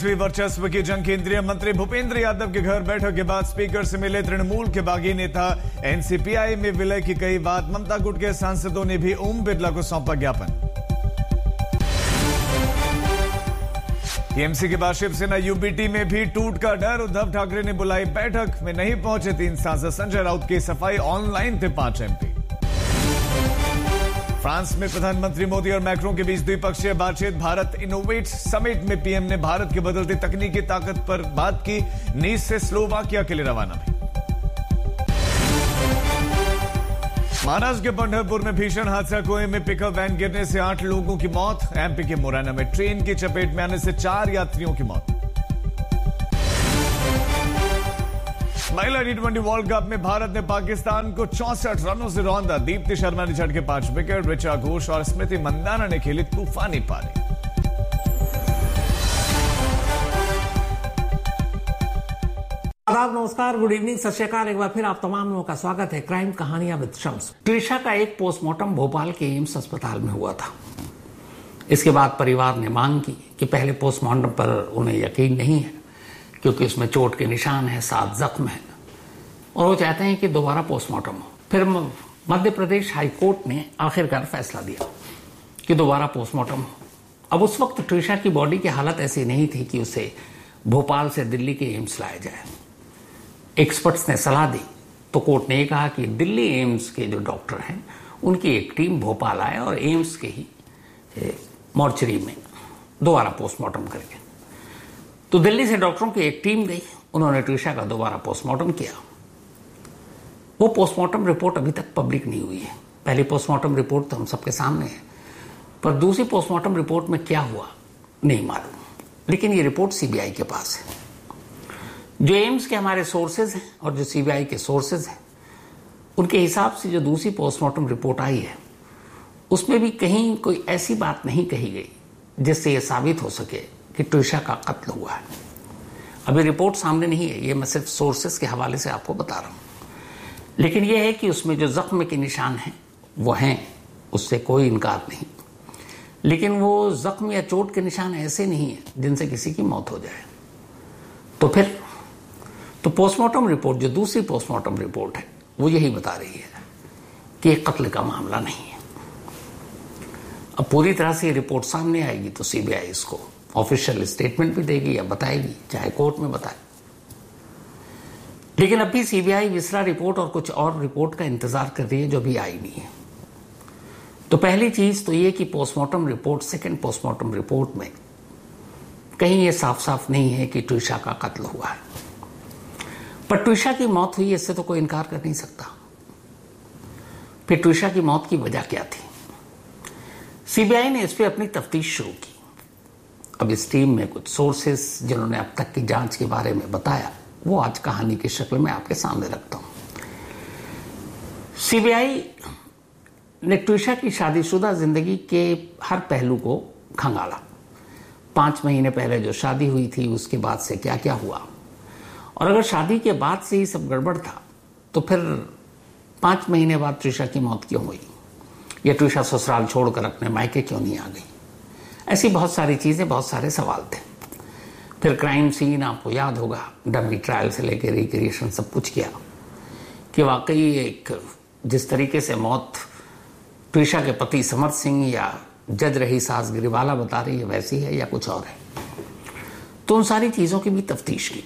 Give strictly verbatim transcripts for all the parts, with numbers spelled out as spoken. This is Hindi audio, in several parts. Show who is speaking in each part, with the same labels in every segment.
Speaker 1: वर्चस्व की जंग। केंद्रीय मंत्री भूपेंद्र यादव के घर बैठक के बाद स्पीकर से मिले तृणमूल के बागी नेता। एनसीपीआई में विलय की कई बात। ममता गुट के सांसदों ने भी ओम बिरला को सौंपा ज्ञापन। टीएमसी के बाद शिवसेना यूबीटी में भी टूट का डर। उद्धव ठाकरे ने बुलाई बैठक में नहीं पहुंचे तीन सांसद। संजय राउत की सफाई, ऑनलाइन थे पांच एमपी। फ्रांस में प्रधानमंत्री मोदी और मैक्रों के बीच द्विपक्षीय बातचीत। भारत इनोवेट समिट में पीएम ने भारत की बदलती तकनीकी ताकत पर बात की। नीस से स्लोवाकिया के लिए रवाना भी। महाराष्ट्र के पंढरपुर में भीषण हादसा। कुएं में पिकअप वैन गिरने से आठ लोगों की मौत। एमपी के मुरैना में ट्रेन की चपेट में आने से चार यात्रियों की मौत। महिला टी ट्वेंटी वर्ल्ड कप में भारत ने पाकिस्तान को चौसठ रनों से रौंदा। दीप्ति शर्मा ने झटके पांच विकेट। ऋचा घोष और स्मृति मंदाना ने खेली तूफानी पारी।
Speaker 2: आदाब, नमस्कार, गुड इवनिंग, सत श्री अकाल। एक बार फिर आप तमाम लोगों का स्वागत है क्राइम कहानियां विद शम्स। ट्रिशा का एक पोस्टमार्टम भोपाल के एम्स अस्पताल में हुआ था। इसके बाद परिवार ने मांग की कि पहले पोस्टमार्टम पर उन्हें यकीन नहीं है क्योंकि उसमें चोट के निशान है, सात जख्म है और वो चाहते हैं कि दोबारा पोस्टमार्टम हो। फिर मध्य प्रदेश हाईकोर्ट ने आखिरकार फैसला दिया कि दोबारा पोस्टमार्टम हो। अब उस वक्त ट्रिशा की बॉडी की हालत ऐसी नहीं थी कि उसे भोपाल से दिल्ली के एम्स लाया जाए। एक्सपर्ट्स ने सलाह दी तो कोर्ट ने कहा कि दिल्ली एम्स के जो डॉक्टर हैं उनकी एक टीम भोपाल आए और एम्स के ही मॉर्चरी में दोबारा पोस्टमार्टम करके। तो दिल्ली से डॉक्टरों की एक टीम गई, उन्होंने ट्रिशा का दोबारा पोस्टमार्टम किया। वो पोस्टमार्टम रिपोर्ट अभी तक पब्लिक नहीं हुई है। पहली पोस्टमार्टम रिपोर्ट तो हम सबके सामने है, पर दूसरी पोस्टमार्टम रिपोर्ट में क्या हुआ नहीं मालूम। लेकिन ये रिपोर्ट सीबीआई के पास है। जो एम्स के हमारे सोर्सेज हैं और जो सीबीआई के सोर्सेज हैं, उनके हिसाब से जो दूसरी पोस्टमार्टम रिपोर्ट आई है उसमें भी कहीं कोई ऐसी बात नहीं कही गई जिससे यह साबित हो सके कि ट्रिशा का कत्ल हुआ है। अभी रिपोर्ट सामने नहीं है, ये मैं सिर्फ सोर्सेज के हवाले से आपको बता रहा हूं। लेकिन यह है कि उसमें जो जख्म के निशान हैं वो हैं, उससे कोई इनकार नहीं। लेकिन वो जख्म या चोट के निशान ऐसे नहीं है जिनसे किसी की मौत हो जाए। तो फिर तो पोस्टमार्टम रिपोर्ट, जो दूसरी पोस्टमार्टम रिपोर्ट है, वो यही बता रही है कि एक कत्ल का मामला नहीं है। अब पूरी तरह से ये रिपोर्ट सामने आएगी तो सीबीआई इसको ऑफिशियल स्टेटमेंट भी देगी या बताएगी, चाहे कोर्ट में बताए। लेकिन अभी सीबीआई विसरा रिपोर्ट और कुछ और रिपोर्ट का इंतजार कर रही है जो अभी आई नहीं है। तो पहली चीज तो ये कि postmortem report, second postmortem report में कहीं ये साफ साफ नहीं है कि ट्रिशा का कत्ल हुआ है। पर ट्रिशा की मौत हुई, इससे तो कोई इनकार कर नहीं सकता। फिर ट्रिशा की मौत की वजह क्या थी? सीबीआई ने इस पर अपनी तफ्तीश शुरू की। अब इस टीम में कुछ सोर्सेस जिन्होंने अब तक की जांच के बारे में बताया, वो आज कहानी की शक्ल में आपके सामने रखता हूं। सीबीआई ने ट्रिशा की शादीशुदा जिंदगी के हर पहलू को खंगाला। पांच महीने पहले जो शादी हुई थी उसके बाद से क्या क्या हुआ, और अगर शादी के बाद से ही सब गड़बड़ था तो फिर पांच महीने बाद ट्रिशा की मौत क्यों हुई, या ट्रिशा ससुराल छोड़कर अपने मायके क्यों नहीं आ गई। ऐसी बहुत सारी चीजें, बहुत सारे सवाल थे। फिर क्राइम सीन आपको याद होगा, डमी ट्रायल से लेकर रिक्रिएशन सब कुछ किया कि वाकई एक जिस तरीके से मौत ट्रिशा के पति समर सिंह या जज रही सास गिरिवाला बता रही है वैसी है या कुछ और है। तो उन सारी चीजों की भी तफ्तीश की।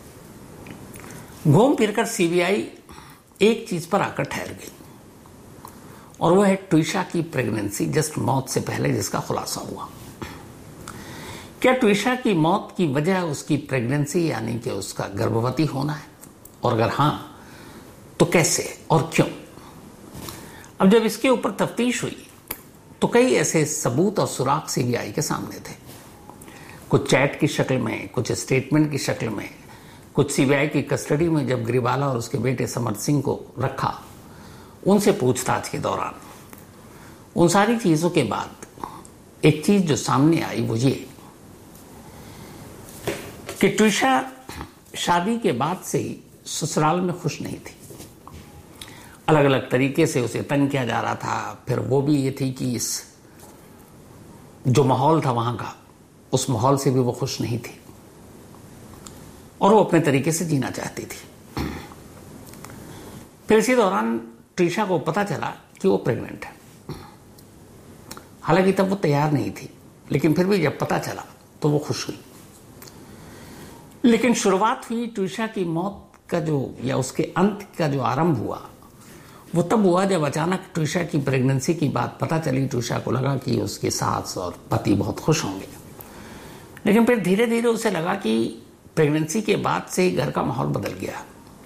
Speaker 2: घूम फिरकर सीबीआई एक चीज पर आकर ठहर गई और वह है ट्रिशा की प्रेगनेंसी जस्ट मौत से पहले जिसका खुलासा हुआ। क्या ट्रिशा की मौत की वजह उसकी प्रेगनेंसी यानी कि उसका गर्भवती होना है, और अगर हां तो कैसे और क्यों? अब जब इसके ऊपर तफ्तीश हुई तो कई ऐसे सबूत और सुराग सीबीआई के सामने थे। कुछ चैट की शक्ल में, कुछ स्टेटमेंट की शक्ल में, कुछ सीबीआई की कस्टडी में जब गिरिवाला और उसके बेटे समर सिंह को रखा, उनसे पूछताछ के दौरान उन सारी चीजों के बाद एक चीज जो सामने आई वो ये कि ट्रिशा शादी के बाद से ही ससुराल में खुश नहीं थी। अलग अलग तरीके से उसे तंग किया जा रहा था। फिर वो भी ये थी कि इस जो माहौल था वहां का, उस माहौल से भी वो खुश नहीं थी। और वो अपने तरीके से जीना चाहती थी। फिर इसी दौरान ट्रिशा को पता चला कि वो प्रेग्नेंट है। हालांकि तब वो तैयार नहीं थी, लेकिन फिर भी जब पता चला तो वो खुश हुई। लेकिन शुरुआत हुई ट्रिशा की मौत का जो या उसके अंत का जो आरंभ हुआ वो तब हुआ जब अचानक ट्रिशा की प्रेगनेंसी की बात पता चली। ट्रिशा को लगा कि उसके सास और पति बहुत खुश होंगे, लेकिन फिर धीरे धीरे उसे लगा कि प्रेगनेंसी के बाद से ही घर का माहौल बदल गया।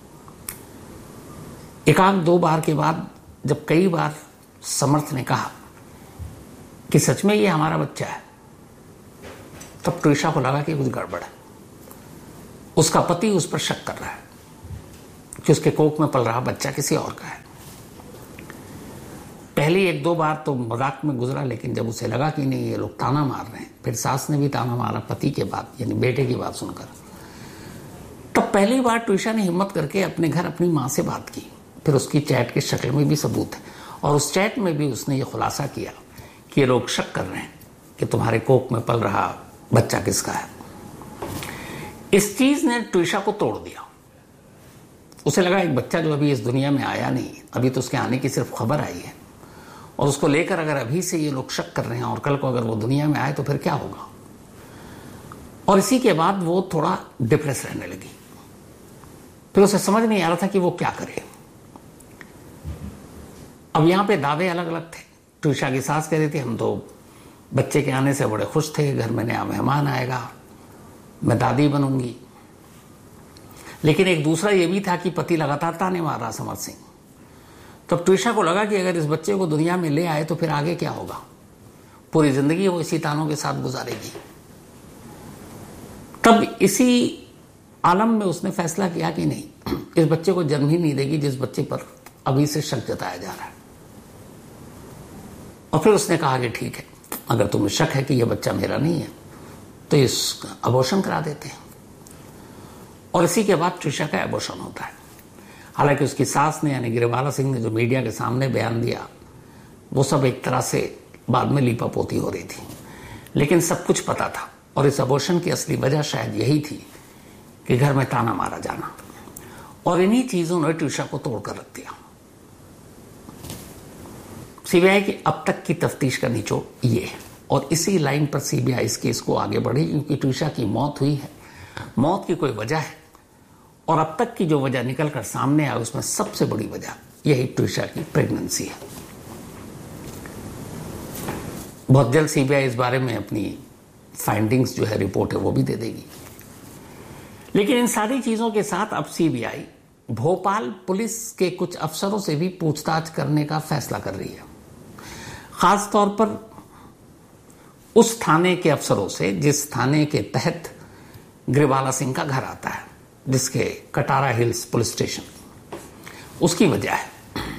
Speaker 2: एक आध दो बार के बाद जब कई बार समर्थ ने कहा कि सच में ये हमारा बच्चा है, तब ट्रिशा को लगा कि कुछ गड़बड़ है। उसका पति उस पर शक कर रहा है कि उसके कोख में पल रहा बच्चा किसी और का है। पहली एक दो बार तो मजाक में गुजरा, लेकिन जब उसे लगा कि नहीं ये लोग ताना मार रहे हैं, फिर सास ने भी ताना मारा पति के बात यानी बेटे की बात सुनकर, तब पहली बार ट्रिशा ने हिम्मत करके अपने घर अपनी मां से बात की। फिर उसकी चैट की शक्ल में भी सबूत है, और उस चैट में भी उसने ये खुलासा किया कि ये लोग शक कर रहे हैं कि तुम्हारे कोख में पल रहा बच्चा किसका है। इस चीज ने ट्रिशा को तोड़ दिया। उसे लगा एक बच्चा जो अभी इस दुनिया में आया नहीं, अभी तो उसके आने की सिर्फ खबर आई है, और उसको लेकर अगर अभी से ये लोग शक कर रहे हैं और कल को अगर वो दुनिया में आए तो फिर क्या होगा। और इसी के बाद वो थोड़ा डिप्रेस रहने लगी। फिर उसे समझ नहीं आ रहा था कि वो क्या करे। अब यहां पे दावे अलग अलग थे। ट्रिशा की सास कह रही थी हम तो बच्चे के आने से बड़े खुश थे, घर में नया मेहमान आएगा, मैं दादी बनूंगी। लेकिन एक दूसरा ये भी था कि पति लगातार ताने मार रहा समर्थ सिंह। तब ट्रिशा को लगा कि अगर इस बच्चे को दुनिया में ले आए तो फिर आगे क्या होगा। पूरी जिंदगी वो इसी तानों के साथ गुजारेगी। तब इसी आलम में उसने फैसला किया कि नहीं, इस बच्चे को जन्म ही नहीं देगी जिस बच्चे पर अभी से शक जताया जा रहा है। और फिर उसने कहा कि ठीक है, अगर तुम्हें शक है कि यह बच्चा मेरा नहीं है तो इस अबॉर्शन करा देते हैं। और इसी के बाद ट्रिशा का अबॉर्शन होता है। हालांकि उसकी सास ने यानी गिरिवाला सिंह ने जो मीडिया के सामने बयान दिया वो सब एक तरह से बाद में लीपापोती हो रही थी, लेकिन सब कुछ पता था। और इस अबॉर्शन की असली वजह शायद यही थी कि घर में ताना मारा जाना, और इन्हीं चीजों ने ट्रिशा को तोड़कर रख दिया। सीबीआई की अब तक की तफ्तीश का निचोड़ ये है, और इसी लाइन पर सीबीआई इस केस को आगे बढ़ी, क्योंकि ट्रिशा की मौत हुई है, मौत की कोई वजह है, और अब तक की जो वजह निकल कर सामने आई उसमें सबसे बड़ी वजह यही ट्रिशा की प्रेगनेंसी है। बहुत जल्द सीबीआई इस बारे में अपनी फाइंडिंग्स जो है रिपोर्ट है वो भी दे देगी। लेकिन इन सारी चीजों के साथ अब सीबीआई भोपाल पुलिस के कुछ अफसरों से भी पूछताछ करने का फैसला कर रही है, खास तौर पर उस थाने के अफसरों से जिस थाने के तहत गिरिवाला सिंह का घर आता है, जिसके कटारा हिल्स पुलिस स्टेशन। उसकी वजह है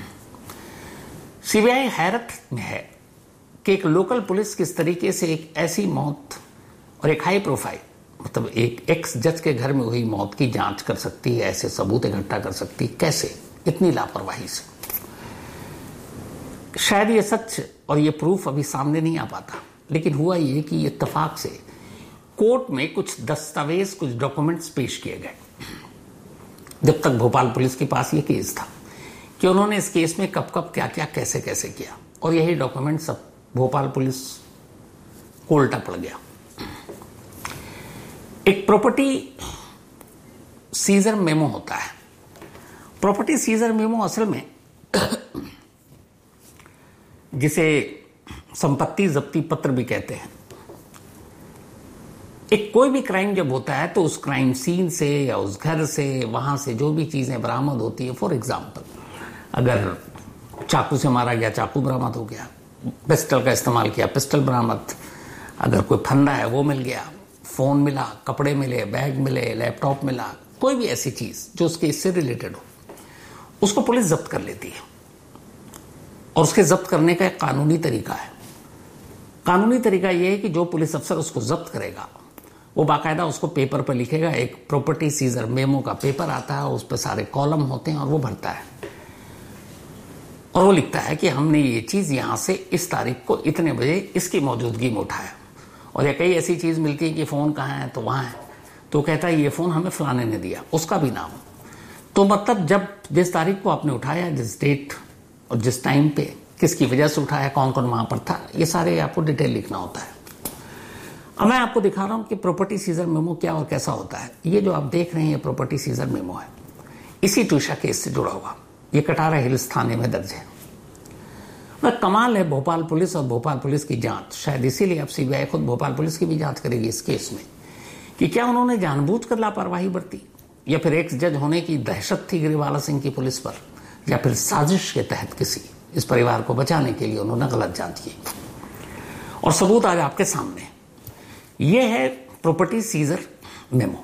Speaker 2: सीबीआई हैरत में है कि एक लोकल पुलिस किस तरीके से एक ऐसी मौत और एक हाई प्रोफाइल मतलब एक एक्स जज के घर में हुई मौत की जांच कर सकती है, ऐसे सबूत इकट्ठा कर सकती है, कैसे इतनी लापरवाही से। शायद ये सच और ये प्रूफ अभी सामने नहीं आ पाता, लेकिन हुआ ये कि इत्तेफाक से कोर्ट में कुछ दस्तावेज कुछ डॉक्यूमेंट्स पेश किए गए जब तक भोपाल पुलिस के पास ये केस था, कि उन्होंने इस केस में कब कब क्या क्या कैसे कैसे किया, और यही डॉक्यूमेंट सब भोपाल पुलिस को उल्टा पड़ गया। एक प्रॉपर्टी सीजर मेमो होता है। प्रॉपर्टी सीजर मेमो असल में जिसे संपत्ति जब्ती पत्र भी कहते हैं। एक कोई भी क्राइम जब होता है तो उस क्राइम सीन से या उस घर से वहां से जो भी चीजें बरामद होती है, फॉर एग्जाम्पल अगर चाकू से मारा गया चाकू बरामद हो गया, पिस्टल का इस्तेमाल किया पिस्टल बरामद, अगर कोई फंदा है वो मिल गया, फोन मिला, कपड़े मिले, बैग मिले, लैपटॉप मिला, कोई भी ऐसी चीज जो उसके इससे रिलेटेड हो, उसको पुलिस जब्त कर लेती है। और उसके जब्त करने का एक कानूनी तरीका है। कानूनी तरीका यह है कि जो पुलिस अफसर उसको जब्त करेगा वो बाकायदा उसको पेपर पर लिखेगा। एक प्रॉपर्टी सीजर मेमो का पेपर आता है, उस पर सारे कॉलम होते हैं और वो भरता है और वो लिखता है कि हमने ये चीज यहां से इस तारीख को इतने बजे इसकी मौजूदगी में उठाया। और या कई ऐसी चीज मिलती है कि फोन कहाँ है तो वहां है, तो कहता है ये फोन हमें फलाने ने दिया, उसका भी नाम। तो मतलब जब जिस तारीख को आपने उठाया, जिस डेट और जिस टाइम पे, किसकी वजह से उठाया, कौन कौन वहां पर था, ये सारे आपको डिटेल लिखना होता है। अब मैं आपको दिखा रहा हूं कि प्रॉपर्टी सीजर मेमो क्या और कैसा होता है। ये जो आप देख रहे हैं ये प्रॉपर्टी सीजर मेमो है, इसी ट्यूशा केस से जुड़ा हुआ। ये कटारा हिल्स थाने में दर्ज है। और कमाल है भोपाल पुलिस और भोपाल पुलिस की जांच, शायद इसीलिए अब सीबीआई खुद भोपाल पुलिस की भी जांच करेगी इस केस में, कि क्या उन्होंने जानबूझकर लापरवाही बरती, या फिर एक्स जज होने की दहशत थी गिरिवाला सिंह की पुलिस पर, या फिर साजिश के तहत किसी इस परिवार को बचाने के लिए उन्होंने गलत जांच की। और सबूत आज आपके सामने। यह है प्रॉपर्टी सीजर मेमो।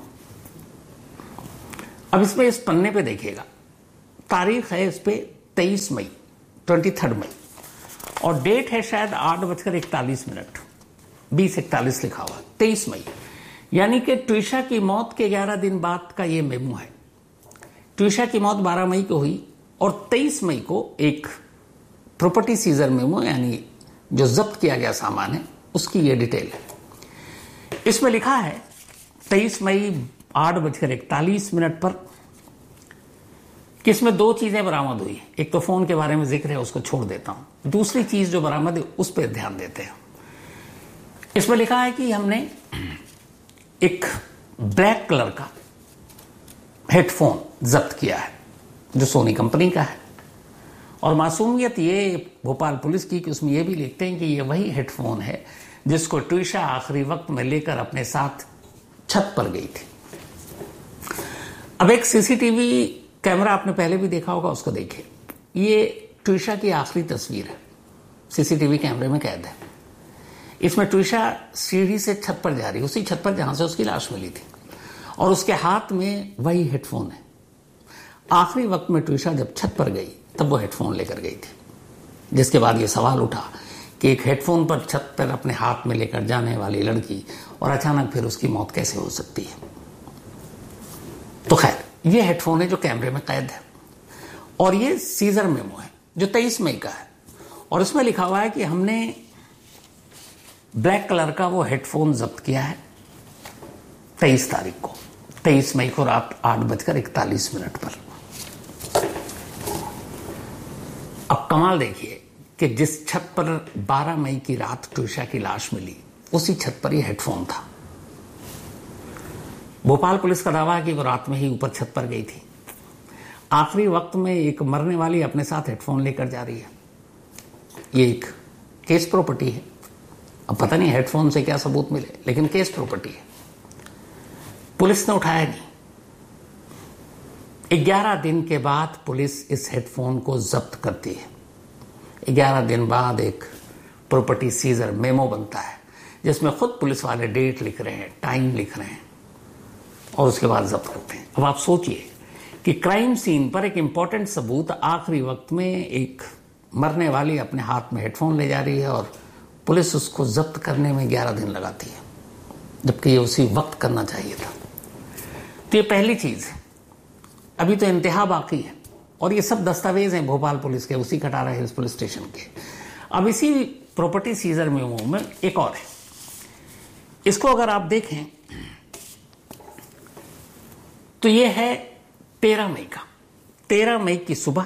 Speaker 2: अब इसमें इस पन्ने पे देखिएगा, तारीख है इस पे तेईस मई, तेईस मई, और डेट है शायद आठ बजकर इकतालीस मिनट, बीस इकतालीस लिखा हुआ, तेईस मई, यानी कि ट्यूशा की मौत के ग्यारह दिन बाद का ये मेमो है। ट्यूशा की मौत बारह मई को हुई और तेईस मई को एक प्रॉपर्टी सीजर मेमो, यानी जो जब्त किया गया सामान है, उसकी ये डिटेल है। इसमें लिखा है तेईस मई आठ बजकर इकतालीस मिनट पर कि इसमें दो चीजें बरामद हुई। एक तो फोन के बारे में जिक्र है, उसको छोड़ देता हूं। दूसरी चीज जो बरामद है उस पर ध्यान देते हैं। इसमें लिखा है कि हमने एक ब्लैक कलर का हेडफोन जब्त किया है जो सोनी कंपनी का है। और मासूमियत ये भोपाल पुलिस की कि उसमें यह भी लिखते हैं कि ये वही हेडफोन है जिसको ट्यूशा आखिरी वक्त में लेकर अपने साथ छत पर गई थी। अब एक सीसीटीवी कैमरा आपने पहले भी देखा होगा, उसको देखिए। ये ट्यूशा की आखिरी तस्वीर है, सीसीटीवी कैमरे में कैद है। इसमें ट्यूशा सीढ़ी से छत पर जा रही, उसी छत पर जहां से उसकी लाश मिली थी, और उसके हाथ में वही हेडफोन है। आखिरी वक्त में ट्यूशा जब छत पर गई तब वो हेडफोन लेकर गई थी, जिसके बाद ये सवाल उठा कि एक हेडफोन पर छत पर अपने हाथ में लेकर जाने वाली लड़की और अचानक फिर उसकी मौत कैसे हो सकती है। तो खैर, ये हेडफोन है जो कैमरे में कैद है, और ये सीजर मेमो है जो तेईस मई का है। और इसमें लिखा हुआ है कि हमने ब्लैक कलर का वो हेडफोन जब्त किया है तेईस तारीख को, तेईस मई को रात आठ बजकर इकतालीस मिनट पर। अब कमाल देखिए कि जिस छत पर बारह मई की रात ट्यूशा की लाश मिली, उसी छत पर यह हेडफोन था। भोपाल पुलिस का दावा है कि वो रात में ही ऊपर छत पर गई थी। आखिरी वक्त में एक मरने वाली अपने साथ हेडफोन लेकर जा रही है। ये एक केस प्रॉपर्टी है। अब पता नहीं हेडफोन से क्या सबूत मिले, लेकिन केस प्रॉपर्टी है। पुलिस ने उठाया नहीं। ग्यारह दिन के बाद पुलिस इस हेडफोन को जब्त करती है। ग्यारह दिन बाद एक प्रॉपर्टी सीजर मेमो बनता है, जिसमें खुद पुलिस वाले डेट लिख रहे हैं, टाइम लिख रहे हैं, और उसके बाद जब्त करते हैं। अब आप सोचिए कि क्राइम सीन पर एक इंपॉर्टेंट सबूत आखिरी वक्त में एक मरने वाली अपने हाथ में हेडफोन ले जा रही है, और पुलिस उसको जब्त करने में ग्यारह दिन लगाती है, जबकि ये उसी वक्त करना चाहिए था। तो ये पहली चीज है। अभी तो इंतहा बाकी है, और ये सब दस्तावेज हैं भोपाल पुलिस के, उसी कटारा हिल्स पुलिस स्टेशन के। अब इसी प्रॉपर्टी सीजर मेमो में एक और है। इसको अगर आप देखें तो ये है तेरह मई का। तेरह मई की सुबह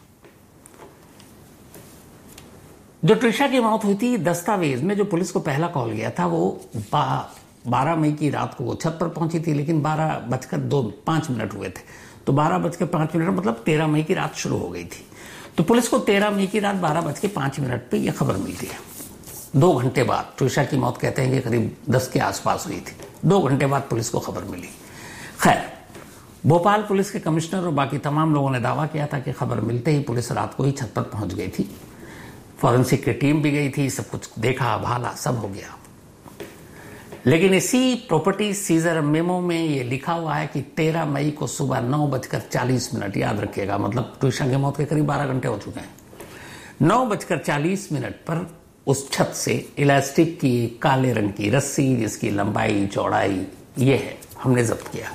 Speaker 2: जो ट्यूशा की मौत हुई थी, दस्तावेज में जो पुलिस को पहला कॉल गया था वो बारह मई की रात को वो छत पर पहुंची थी, लेकिन बारह बजकर दो पांच मिनट हुए थे, तो बारह बजकर पांच मिनट मतलब तेरह मई की रात शुरू हो गई थी। तो पुलिस को तेरह मई की रात बारह बज के पांच मिनट पर यह खबर मिलती है। दो घंटे बाद, ट्यूशा की मौत कहते हैं कि करीब दस के आसपास हुई थी, दो घंटे बाद पुलिस को खबर मिली। खैर, भोपाल पुलिस के कमिश्नर और बाकी तमाम लोगों ने दावा किया था कि खबर मिलते ही पुलिस रात को ही छत पर पहुंच गई थी। फॉरेंसिक की टीम भी गई थी, सब कुछ देखा भाला सब हो गया। लेकिन इसी प्रॉपर्टी सीजर मेमो में ये लिखा हुआ है कि तेरह मई को सुबह नौ बजकर चालीस मिनट, याद रखिएगा, मतलब ट्यूशा की मौत के करीब बारह घंटे हो चुके हैं। नौ बजकर चालीस मिनट पर उस छत से इलास्टिक की काले रंग की रस्सी, जिसकी लंबाई चौड़ाई ये है, हमने जब्त किया।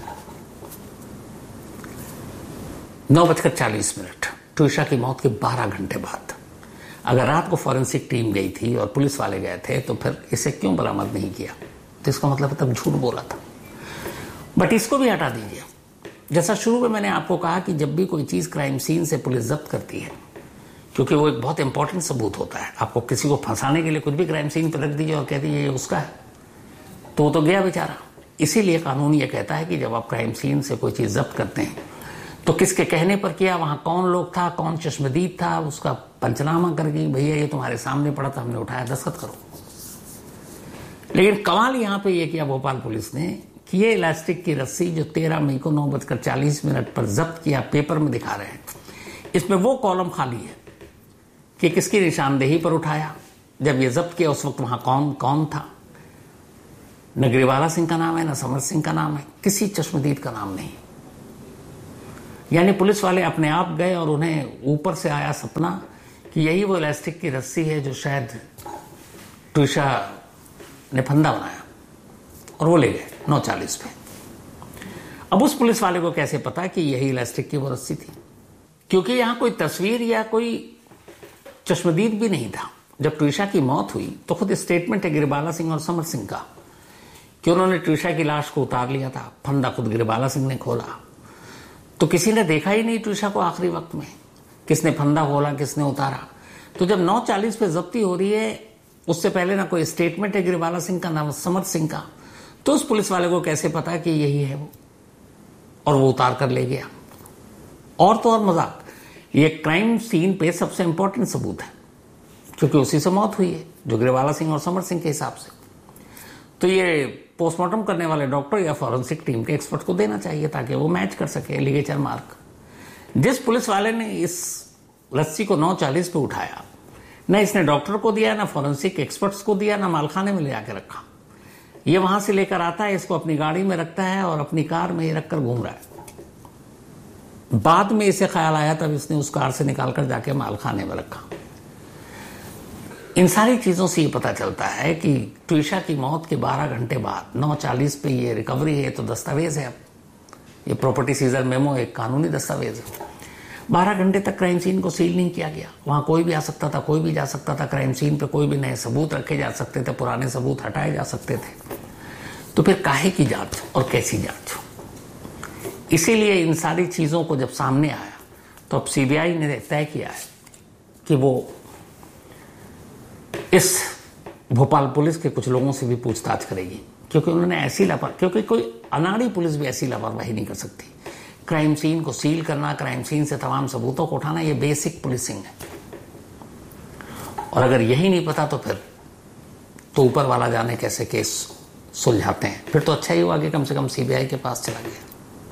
Speaker 2: नौ बजकर चालीस मिनट, ट्यूशा की मौत के बारह घंटे बाद। अगर रात को फॉरेंसिक टीम गई थी और पुलिस वाले गए थे, तो फिर इसे क्यों बरामद नहीं किया? तो इसका मतलब तब झूठ बोला था। बट इसको भी हटा दीजिए। जैसा शुरू में मैंने आपको कहा कि जब भी कोई चीज क्राइम सीन से पुलिस जब्त करती है, क्योंकि वो एक बहुत इंपॉर्टेंट सबूत होता है, आपको किसी को फंसाने के लिए कुछ भी क्राइम सीन पर रख दीजिए और कह दीजिए ये उसका है, तो वो तो गया बेचारा। इसीलिए कानून ये कहता है कि जब आप क्राइम सीन से कोई चीज जब्त करते हैं तो किसके कहने पर किया, वहां कौन लोग था, कौन चश्मदीद था, उसका पंचनामा करके भैया ये तुम्हारे सामने पड़ा था, हमने उठाया, दस्तखत करो। लेकिन कमाल यहां पे ये किया भोपाल पुलिस ने कि ये इलास्टिक की रस्सी जो तेरह मई को नौ बजकर चालीस मिनट पर जब्त किया, पेपर में दिखा रहे हैं, इसमें वो कॉलम खाली है कि किसकी निशानदेही पर उठाया, जब ये जब्त किया उस वक्त वहां कौन कौन था। न गिरिवाला सिंह का नाम है, न समर सिंह का नाम है, किसी चश्मदीद का नाम नहीं। यानी पुलिस वाले अपने आप गए और उन्हें ऊपर से आया सपना कि यही वो इलास्टिक की रस्सी है जो शायद ट्रिशा ने फंदा बनाया, और वो ले गए नौ चालीस पे। अब उस पुलिस वाले को कैसे पता कि यही इलास्टिक की वो रस्सी थी, क्योंकि यहां कोई तस्वीर या कोई चश्मदीद भी नहीं था। जब ट्रिशा की मौत हुई तो खुद स्टेटमेंट है गिरिबाला सिंह और समर सिंह का कि उन्होंने ट्रिशा की लाश को उतार लिया था, फंदा खुद गिरिबाला सिंह ने खोला। तो किसी ने देखा ही नहीं ट्रिशा को आखिरी वक्त में, किसने फंदा खोला, किसने उतारा। तो जब नौ चालीस पे जब्ती हो रही है, उससे पहले ना कोई स्टेटमेंट है गिरिबाला सिंह का, ना समर सिंह का, तो उस पुलिस वाले को कैसे पता कि यही है वो, और वो उतार कर ले गया। और तो और मजाक, ये क्राइम सीन पे सबसे इंपॉर्टेंट सबूत है, क्योंकि उसी से मौत हुई है, जो गिरिबाला सिंह और समर सिंह के हिसाब से। तो ये पोस्टमार्टम करने वाले डॉक्टर या फॉरेंसिक टीम के एक्सपर्ट को देना चाहिए ताकि वो मैच कर सके लिगेचर मार्क। जिस पुलिस वाले ने इस रस्सी को नौ चालीस पे उठाया, न इसने डॉक्टर को दिया, ना फॉरेंसिक एक्सपर्ट्स को दिया, ना मालखाने में ले आके रखा। ये वहां से लेकर आता है, इसको अपनी गाड़ी में रखता है और अपनी कार में ही रखकर घूम रहा है। बाद में इसे ख्याल आया तब इसने उस कार से निकालकर जाके मालखाने में रखा। इन सारी चीजों से ये पता चलता है कि ट्रिशा की मौत के बारह घंटे बाद नौ चालीस पे ये रिकवरी है, तो दस्तावेज है। अब ये प्रॉपर्टी सीजर मेमो एक कानूनी दस्तावेज है। बारह घंटे तक क्राइम सीन को सील नहीं किया गया, वहां कोई भी आ सकता था, कोई भी जा सकता था। क्राइम सीन पे कोई भी नए सबूत रखे जा सकते थे, पुराने सबूत हटाए जा सकते थे। तो फिर काहे की जांच और कैसी जांच? इसीलिए इन सारी चीजों को जब सामने आया तो अब सीबीआई ने तय किया है कि वो इस भोपाल पुलिस के कुछ लोगों से भी पूछताछ करेगी, क्योंकि उन्होंने ऐसी लापरवाही, क्योंकि कोई अनाड़ी पुलिस भी ऐसी लापरवाही नहीं कर सकती। क्राइम सीन को सील करना, क्राइम सीन से तमाम सबूतों को उठाना, ये बेसिक पुलिसिंग है। और अगर यही नहीं पता तो फिर तो ऊपर वाला जाने कैसे केस सुलझाते हैं। फिर तो अच्छा ही हुआ कि कम से कम सीबीआई के पास चला गया।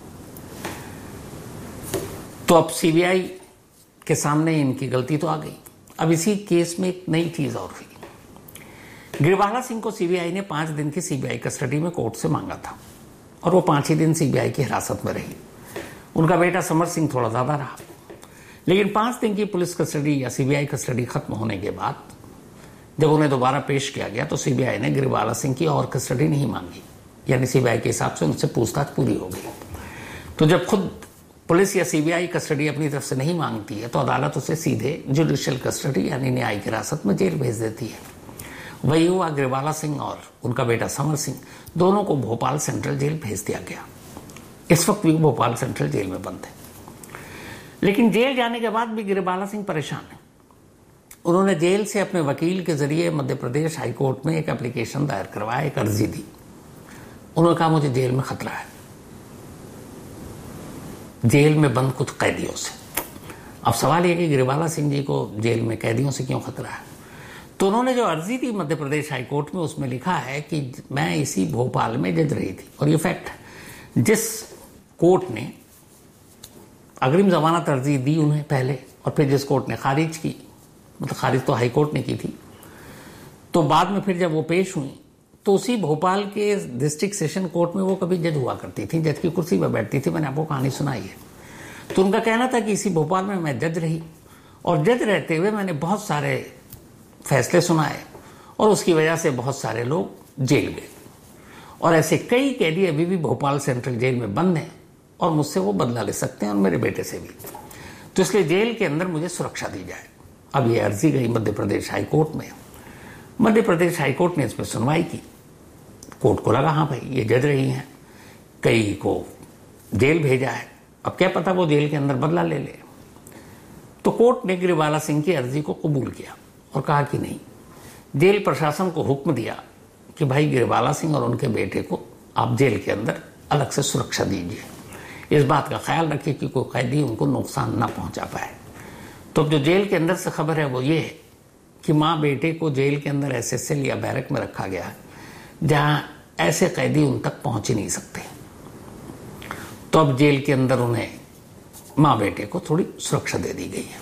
Speaker 2: तो अब सीबीआई के सामने इनकी गलती तो आ गई। अब इसी केस में एक नई चीज और हुई। गिरिबाला सिंह को सीबीआई ने पांच दिन की सीबीआई कस्टडी में कोर्ट से मांगा था, और वो पांच ही दिन सीबीआई की हिरासत में रही। उनका बेटा समर सिंह थोड़ा ज्यादा रहा। लेकिन पांच दिन की पुलिस कस्टडी या सीबीआई कस्टडी खत्म होने के बाद जब उन्हें दोबारा पेश किया गया तो सीबीआई ने गिरिबाला सिंह की और कस्टडी नहीं मांगी, यानी सीबीआई के हिसाब से उनसे पूछताछ पूरी हो गई। तो जब खुद पुलिस या सीबीआई कस्टडी अपनी तरफ से नहीं मांगती है तो अदालत उसे सीधे जुडिशियल कस्टडी यानी न्यायिक हिरासत में जेल भेज देती है। वही हुआ गिरिबाला सिंह और उनका बेटा समर सिंह, दोनों को भोपाल सेंट्रल जेल भेज दिया गया। इस वक्त भी भोपाल सेंट्रल जेल में बंद है। लेकिन जेल जाने के बाद भी गिरिबाला सिंह परेशान है। उन्होंने जेल से अपने वकील के जरिए मध्य प्रदेश हाईकोर्ट में एक एप्लीकेशन दायर करवाया, एक अर्जी दी। उन्होंने कहा मुझे जेल में खतरा है, जेल में बंद कुछ कैदियों से। अब सवाल यह कि गिरिबाला सिंह जी को जेल में कैदियों से क्यों खतरा है? तो उन्होंने जो अर्जी दी मध्य प्रदेश हाईकोर्ट में, उसमें लिखा है कि मैं इसी भोपाल में जज रही थी, और ये फैक्ट है। जिस कोर्ट ने अग्रिम जमानत अर्जी दी उन्हें पहले, और फिर जिस कोर्ट ने खारिज की, मतलब खारिज तो हाईकोर्ट ने की थी, तो बाद में फिर जब वो पेश हुई तो उसी भोपाल के डिस्ट्रिक्ट सेशन कोर्ट में वो कभी जज हुआ करती थी, जज की कुर्सी पर बैठती थी। मैंने आपको कहानी सुनाई है। तो उनका कहना था कि इसी भोपाल में मैं जज रही, और जज रहते हुए मैंने बहुत सारे फैसले सुनाए, और उसकी वजह से बहुत सारे लोग जेल गए, और ऐसे कई कैदी अभी भी भोपाल सेंट्रल जेल में बंद हैं, और मुझसे वो बदला ले सकते हैं, और मेरे बेटे से भी। तो इसलिए जेल के अंदर मुझे सुरक्षा दी जाए। अब ये अर्जी गई मध्य प्रदेश हाईकोर्ट में। मध्य प्रदेश हाईकोर्ट ने इसमें सुनवाई की। कोर्ट को लगा हाँ भाई ये जज रही हैं, कई को जेल भेजा है। अब क्या पता वो जेल के अंदर बदला ले ले। तो कोर्ट ने गिरिबाला सिंह की अर्जी को कबूल किया और कहा कि नहीं, जेल प्रशासन को हुक्म दिया कि भाई गिरिबाला सिंह और उनके बेटे को आप जेल के अंदर अलग से सुरक्षा दीजिए, इस बात का ख्याल रखिए कि कोई कैदी उनको नुकसान ना पहुंचा पाए। तो जो जेल के अंदर से खबर है वो ये है कि माँ बेटे को जेल के अंदर ऐसे सेल या बैरक में रखा गया जहां ऐसे कैदी उन तक पहुंच ही नहीं सकते। तो अब जेल के अंदर उन्हें माँ बेटे को थोड़ी सुरक्षा दे दी गई है।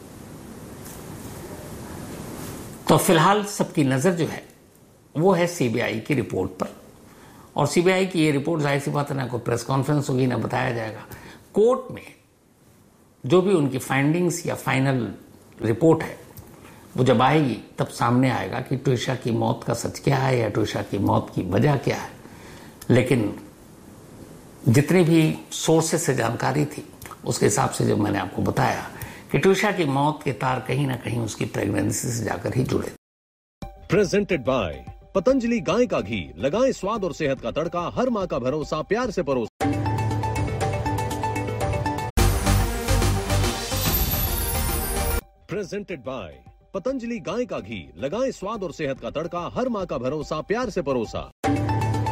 Speaker 2: तो फिलहाल सबकी नजर जो है वो है सीबीआई की रिपोर्ट पर, और सीबीआई की ये रिपोर्ट जाहिर सी बात है ना कोई प्रेस कॉन्फ्रेंस होगी ना बताया जाएगा। कोर्ट में जो भी उनकी फाइंडिंग्स या फाइनल रिपोर्ट है वो जब आएगी तब सामने आएगा कि ट्विशा की मौत का सच क्या है या ट्विशा की मौत की वजह क्या है। लेकिन जितनी भी सोर्सेस से जानकारी थी उसके हिसाब से जो मैंने आपको बताया कि ट्विशा की मौत के तार कहीं ना कहीं उसकी प्रेगनेंसी से जाकर ही जुड़े।
Speaker 3: प्रेजेंटेड बाय पतंजलि गाय का घी, लगाएं स्वाद और सेहत का तड़का, हर माँ का भरोसा, प्यार से परोसा। प्रेजेंटेड बाय पतंजलि गाय का घी, लगाएं स्वाद और सेहत का तड़का, हर माँ का भरोसा, प्यार से परोसा।